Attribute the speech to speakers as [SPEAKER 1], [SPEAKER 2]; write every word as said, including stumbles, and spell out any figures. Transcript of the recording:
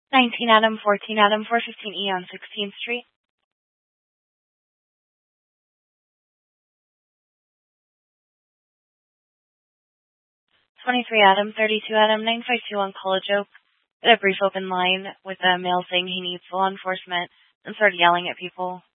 [SPEAKER 1] nineteen Adam, fourteen Adam, four fifteen E on sixteenth Street. twenty-three Adam, thirty-two Adam, nine five two on College Oak. Had a brief open line with a male saying he needs law enforcement and started yelling at people.